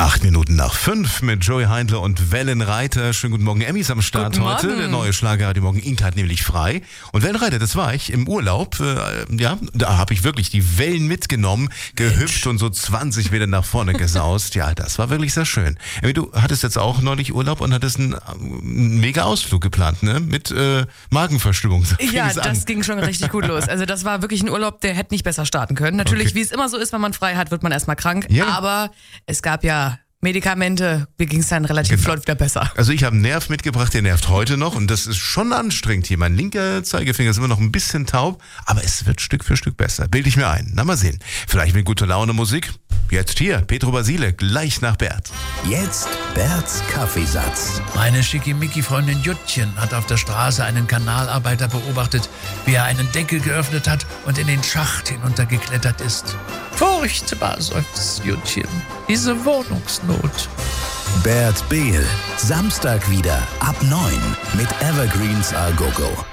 8:08 mit Joey Heindler und Wellenreiter. Schönen guten Morgen, Emmy ist am Start heute. Der neue Schlagerradio Morgen Inc. hat nämlich frei. Und Wellenreiter, das war ich im Urlaub. Da habe ich wirklich die Wellen mitgenommen, gehüpft und so 20 Meter nach vorne gesaust. Ja, das war wirklich sehr schön. Emmy, du hattest jetzt auch neulich Urlaub und hattest einen mega Ausflug geplant, ne? Mit Magenverstimmung. Ja, das ging schon richtig gut los. Also das war wirklich ein Urlaub, der hätte nicht besser starten können. Natürlich, Okay. wie es immer so ist, wenn man frei hat, wird man erstmal krank. Ja. Aber es gab ja Medikamente, mir ging es dann relativ flott wieder besser. Also ich habe einen Nerv mitgebracht, der nervt heute noch und das ist schon anstrengend hier. Mein linker Zeigefinger ist immer noch ein bisschen taub, aber es wird Stück für Stück besser. Bilde ich mir ein. Na, mal sehen. Vielleicht mit guter Laune Musik. Jetzt hier, Petro Basile, gleich nach Bert. Jetzt Berts Kaffeesatz. Meine Schickimicki-Freundin Juttchen hat auf der Straße einen Kanalarbeiter beobachtet, wie er einen Deckel geöffnet hat und in den Schacht hinuntergeklettert ist. Furchtbar, seufzt Juttchen. Diese Wohnungsnot. Bert Behl. Samstag wieder ab 9 mit Evergreens A Go Go.